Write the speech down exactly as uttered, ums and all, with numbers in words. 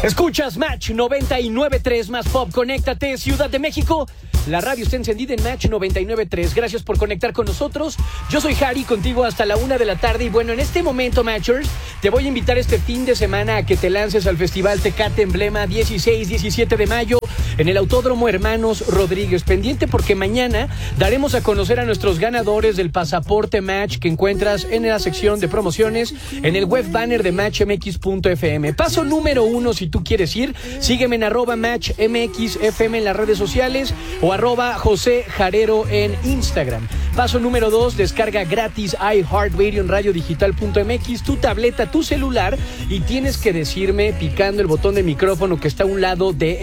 Escuchas Match noventa y nueve punto tres más Pop. Conéctate, Ciudad de México. La radio está encendida en Match noventa y nueve punto tres. Gracias por conectar con nosotros. Yo soy Harry, contigo hasta la una de la tarde. Y bueno, en este momento, Matchers, te voy a invitar este fin de semana a que te lances al Festival Tecate Emblema dieciséis diecisiete de mayo en el Autódromo Hermanos Rodríguez. Pendiente porque mañana daremos a conocer a nuestros ganadores del pasaporte Match que encuentras en la sección de promociones en el web banner de match m x punto f m. Paso número uno, si tú quieres ir, sígueme en arroba match m x f m en las redes sociales o arroba José Jarero en Instagram. Paso número dos, descarga gratis iHeartRadio en radio digital punto m x, tu tableta, tu celular, y tienes que decirme picando el botón de micrófono que está a un lado de